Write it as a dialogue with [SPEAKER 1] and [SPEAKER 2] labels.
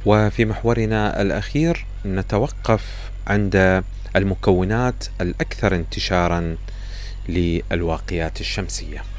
[SPEAKER 1] وفي محورنا الأخير نتوقف عند المكونات الأكثر انتشاراً للواقيات الشمسية.